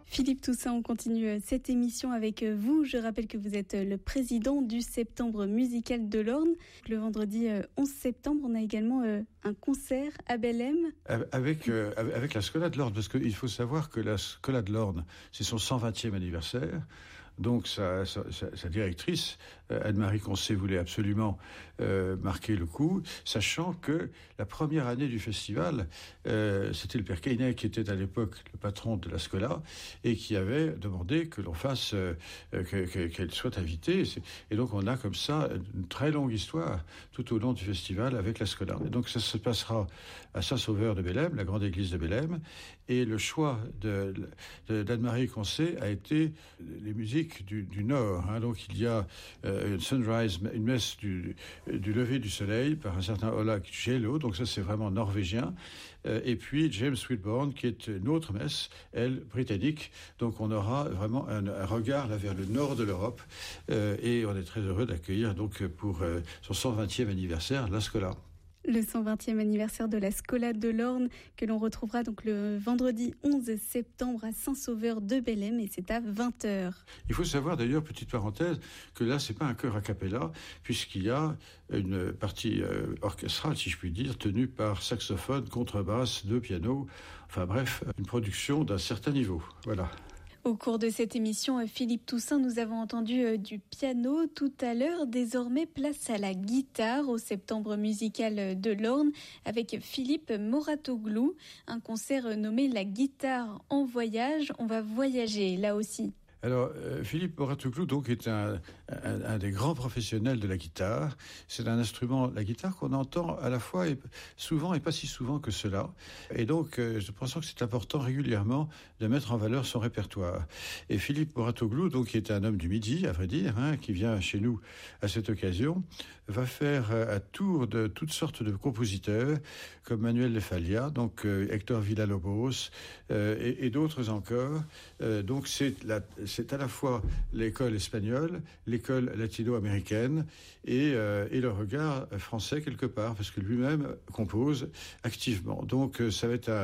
Philippe Toussaint, on continue cette émission avec vous. Je rappelle que vous êtes le président du Septembre musical de l'Orne. Le vendredi 11 septembre, on a également un concert à Bellem. Avec la Scola de l'Orne, parce qu'il faut savoir que la Scola de l'Orne, c'est son 120e anniversaire. Donc sa directrice, Anne-Marie Concé, voulait absolument marquer le coup, sachant que la première année du festival, c'était le père Keynet qui était à l'époque le patron de la Scola et qui avait demandé que l'on fasse qu'elle soit invitée. Et donc on a comme ça une très longue histoire tout au long du festival avec la Scola. Et donc ça se passera à Saint-Sauveur de Bellem, la grande église de Bellem, et le choix d'Anne-Marie Concé a été les musiques du Nord. Donc il y a une sunrise, une messe du lever du soleil par un certain Ola Gelo, donc ça c'est vraiment norvégien, et puis James Whitbourne qui est une autre messe, elle britannique. Donc on aura vraiment un regard là vers le nord de l'Europe, et on est très heureux d'accueillir donc pour son 120e anniversaire la Scola. Le 120e anniversaire de la Scola de l'Orne que l'on retrouvera donc le vendredi 11 septembre à Saint-Sauveur de Bellem et c'est à 20h. Il faut savoir d'ailleurs, petite parenthèse, que là c'est pas un chœur a cappella puisqu'il y a une partie orchestrale, si je puis dire, tenue par saxophone, contrebasse, 2 pianos, enfin bref, une production d'un certain niveau. Voilà. Au cours de cette émission, Philippe Toussaint, nous avons entendu du piano tout à l'heure. Désormais, place à la guitare au Septembre musical de l'Orne avec Philippe Moratoglou. Un concert nommé La guitare en voyage. On va voyager là aussi. Alors, Philippe Moratoglou, donc, est un des grands professionnels de la guitare. C'est un instrument, la guitare, qu'on entend à la fois et souvent et pas si souvent que cela. Et donc, je pense que c'est important régulièrement de mettre en valeur son répertoire. Et Philippe Moratoglou, donc, qui est un homme du Midi, à vrai dire, qui vient chez nous à cette occasion, va faire un tour de toutes sortes de compositeurs, comme Manuel de Falla, donc Hector Villa-Lobos, et d'autres encore. Donc, c'est à la fois l'école espagnole, l'école latino-américaine et le regard français quelque part, parce que lui-même compose activement. Donc ça va être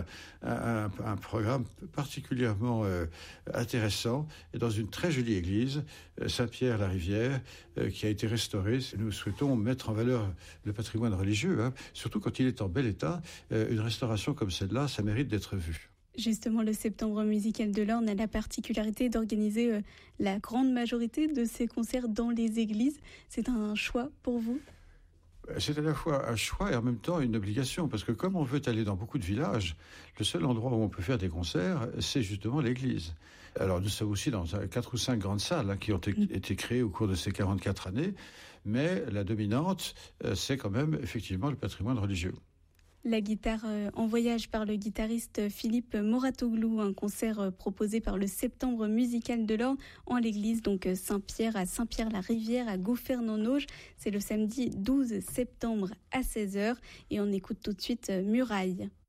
un programme particulièrement intéressant et dans une très jolie église, Saint-Pierre-la-Rivière, qui a été restaurée. Nous souhaitons mettre en valeur le patrimoine religieux, surtout quand il est en bel état. Une restauration comme celle-là, ça mérite d'être vue. Justement, le Septembre musical de l'Orne a la particularité d'organiser la grande majorité de ses concerts dans les églises. C'est un choix pour vous ? C'est à la fois un choix et en même temps une obligation, parce que comme on veut aller dans beaucoup de villages, le seul endroit où on peut faire des concerts, c'est justement l'église. Alors nous sommes aussi dans 4 ou 5 grandes salles qui ont été créées au cours de ces 44 années, mais la dominante, c'est quand même effectivement le patrimoine religieux. La guitare en voyage par le guitariste Philippe Moratoglou, un concert proposé par le Septembre musical de l'Orne en l'église donc Saint-Pierre à Saint-Pierre-la-Rivière à Gouffern-en-Auge. C'est le samedi 12 septembre à 16h et on écoute tout de suite Muraille.